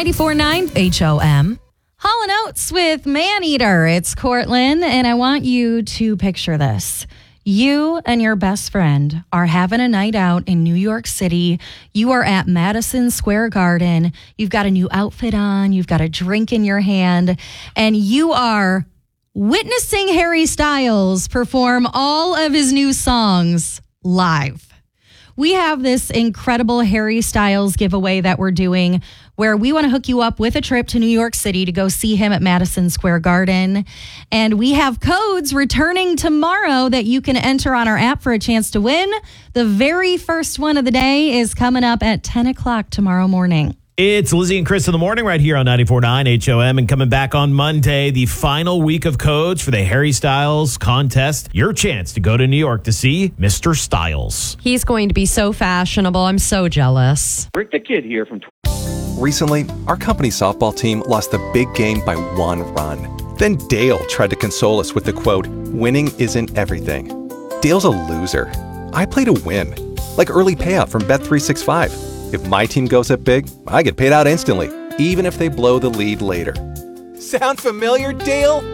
94.9 HOM. Hall & Oates with Maneater. It's Cortland, and I want you to picture this. You and your best friend are having a night out in New York City. You are at Madison Square Garden. You've got a new outfit on. You've got a drink in your hand, and you are witnessing Harry Styles perform all of his new songs live. We have this incredible Harry Styles giveaway that we're doing where we want to hook you up with a trip to New York City to go see him at Madison Square Garden. And we have codes returning tomorrow that you can enter on our app for a chance to win. The very first one of the day is coming up at 10 o'clock tomorrow morning. It's Lizzie and Chris in the morning right here on 94.9 HOM, and coming back on Monday, the final week of codes for the Harry Styles contest. Your chance to go to New York to see Mr. Styles. He's going to be so fashionable. I'm so jealous. Rick the Kid here from... Recently, our company's softball team lost a big game by 1 run. Then Dale tried to console us with the quote, "Winning isn't everything." Dale's a loser. I play to win, like early payout from Bet365. If my team goes up big, I get paid out instantly, even if they blow the lead later. Sound familiar, Dale?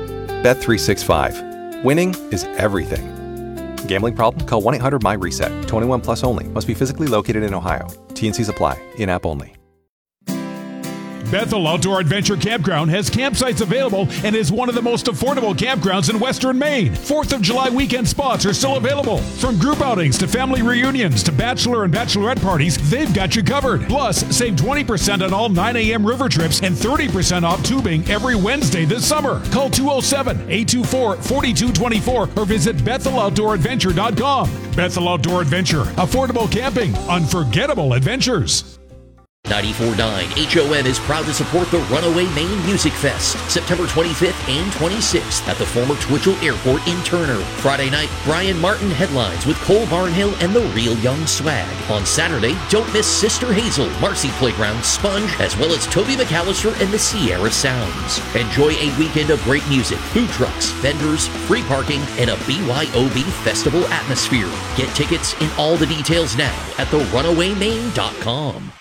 Bet365. Winning is everything. Gambling problem? Call 1-800-MY-RESET. 21 plus only. Must be physically located in Ohio. T&Cs apply. In-app only. Bethel Outdoor Adventure Campground has campsites available and is one of the most affordable campgrounds in Western Maine. 4th of July weekend spots are still available. From group outings to family reunions to bachelor and bachelorette parties, they've got you covered. Plus, save 20% on all 9 a.m. river trips and 30% off tubing every Wednesday this summer. Call 207-824-4224 or visit BethelOutdoorAdventure.com. Bethel Outdoor Adventure. Affordable camping. Unforgettable adventures. 94.9 HOM is proud to support the Runaway Maine Music Fest, September 25th and 26th at the former Twitchell Airport in Turner. Friday night, Brian Martin headlines with Cole Barnhill and the Real Young Swag. On Saturday, don't miss Sister Hazel, Marcy Playground, Sponge, as well as Toby McAllister and the Sierra Sounds. Enjoy a weekend of great music, food trucks, vendors, free parking, and a BYOB festival atmosphere. Get tickets and all the details now at therunawaymaine.com.